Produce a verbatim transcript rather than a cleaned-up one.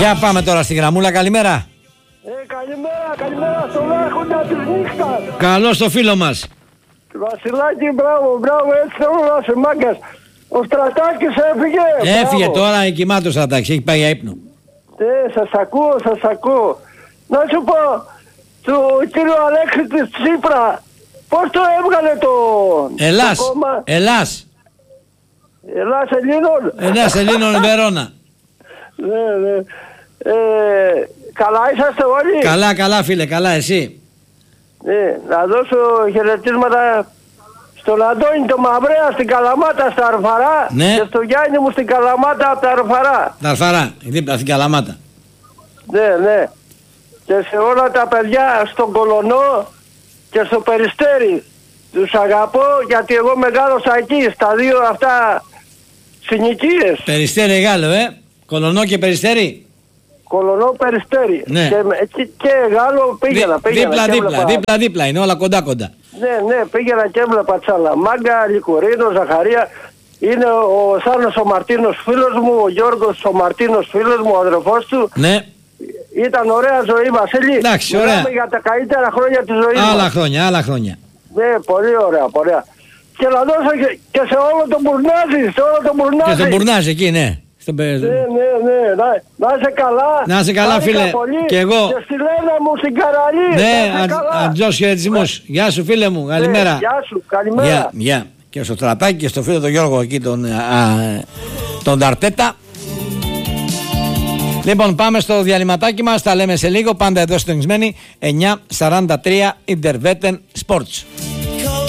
Για πάμε τώρα στη γραμμούλα, καλημέρα. Ε, καλημέρα, καλημέρα στον άρχοντα της νύχτας. Καλώς το φίλο μας. Βασιλάκη, μπράβο, μπράβο, έτσι θέλω να σε μάγκας. Ο Στρατάκης έφυγε. Έφυγε μπράβο. τώρα, κοιμάται ο Στρατάκης, έχει πάει για ύπνο. Ε, σας ακούω, σας ακούω. Να σου πω, του κύριο Αλέξη της Τσίπρα, πώς το έβγαλε το... Ελλάς, το κόμμα? Ελλάς. Ελλάς Ελλήνων. Ελλάς Ελλήνων Βερόνα. Ναι, ναι. Ε, καλά είσαστε όλοι. Καλά, καλά φίλε, καλά εσύ. Ναι, να δώσω χαιρετίσματα στον Αντώνη το Μαυρέα στην Καλαμάτα στα Αρφαρά, ναι. Και στο Γιάννη μου στην Καλαμάτα από τα Αρφαρά. Τα Αρφαρά, δίπλα στην Καλαμάτα. Ναι, ναι. Και σε όλα τα παιδιά στον Κολονό και στο Περιστέρι. Τους αγαπώ γιατί εγώ μεγάλωσα εκεί στα δύο αυτά συνοικίες. Περιστέρι Γάλλο, ε. Κολονό και Περιστέρι. Κολονό Περιστέρι. Ναι. Και, και, και Γάλλο πήγαινα. Δι, πήγαινα δίπλα, και δίπλα, έβλεπα. δίπλα, δίπλα, είναι όλα κοντά κοντά. Ναι, ναι, πήγαινα και έβλεπα Τσαλαμάγκα, Λικουρίνο, Ζαχαρία. Είναι ο Σάνος ο Μαρτίνος φίλος μου, ο Γιώργος ο Μαρτίνος φίλος μου, ο αδερφός του. Ναι. Ήταν ωραία ζωή, Βασίλη. Εντάξει, ωραία. Μιλάμε για τα καλύτερα χρόνια της ζωής Άλλα μας. χρόνια, άλλα χρόνια. Ναι, πολύ ωραία, ωραία. Και να δώσω και, και σε όλο τον Μπουρνάζι, σε όλο τον Μπουρνάζι. Και στον Μπουρνάζ εκεί, ναι. Στον... Ναι, ναι, ναι. Να, να είσαι καλά. Να είσαι καλά, Χάρηκα φίλε. πολύ. Και εγώ. Και στη Λένα μου στην Καραλή. Ναι, να είσαι καλά. αντζός χαιρετισμούς. Γεια σου φίλε μου, καλημέρα. Ναι, γεια σου, καλημέρα. Γεια, γεια. Και στο Στρατάκι και στο φίλο τον Γιώργο εκεί, τον, α, τον Ταρτέτα. Λοιπόν, πάμε στο διαλυματάκι μας, τα λέμε σε λίγο. Πάντα εδώ συντονισμένοι εννιά σαράντα τρία Interveten Sports.